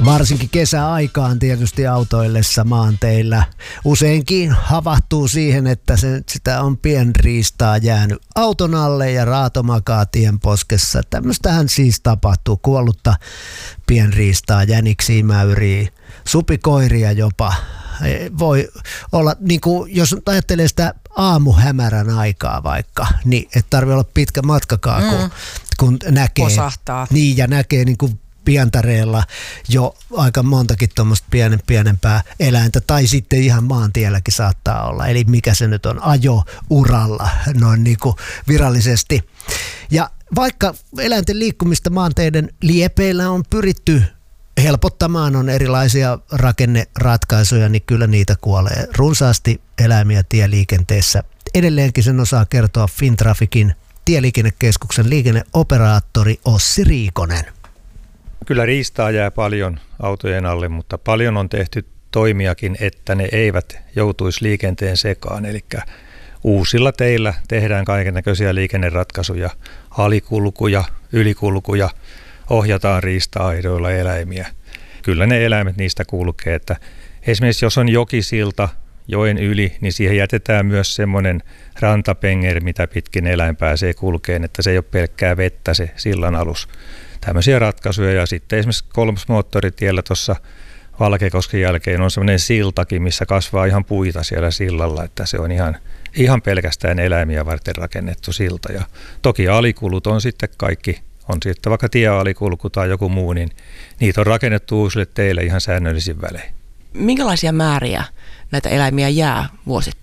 Varsinkin kesäaikaan tietysti autoillessa maanteillä useinkin havahtuu siihen, että sitä on pienriistaa jäänyt auton alle ja raato makaa tien poskessa. Tämmöistähän siis tapahtuu, kuollutta pienriistaa, jäniksiä, mäyriä, supikoiria jopa. Voi olla, niin kuin, jos ajattelee sitä aamuhämärän aikaa vaikka, niin et tarvitse olla pitkä matkakaan, kun näkee. Posahtaa. Niin, ja näkee niin kuin pientareella jo aika montakin tuommoista pienempää eläintä, tai sitten ihan maantielläkin saattaa olla. Eli mikä se nyt on, ajo-uralla noin niin kuin virallisesti. Ja vaikka eläinten liikkumista maanteiden liepeillä on pyritty helpottamaan, on erilaisia rakenneratkaisuja, niin kyllä niitä kuolee runsaasti eläimiä tieliikenteessä. Edelleenkin sen osaa kertoa Fintraficin tieliikennekeskuksen liikenneoperaattori Ossi Riikonen. Kyllä riistaa jää paljon autojen alle, mutta paljon on tehty toimiakin, että ne eivät joutuisi liikenteen sekaan. Eli uusilla teillä tehdään kaikennäköisiä liikenneratkaisuja, alikulkuja, ylikulkuja, ohjataan riista-aidoilla eläimiä. Kyllä ne eläimet niistä kulkee, että esimerkiksi jos on jokisilta joen yli, niin siihen jätetään myös semmoinen rantapenger, mitä pitkin eläin pääsee kulkeen, että se ei ole pelkkää vettä se sillan alus. Tämmöisiä ratkaisuja, ja sitten esimerkiksi kolmosmoottoritiellä tuossa Valkeakosken jälkeen on semmoinen siltakin, missä kasvaa ihan puita siellä sillalla, että se on ihan pelkästään eläimiä varten rakennettu silta. Ja toki alikulut on sitten kaikki, on sitten vaikka tiealikulku tai joku muu, niin niitä on rakennettu uusille teille ihan säännöllisin välein. Minkälaisia määriä näitä eläimiä jää vuosittain?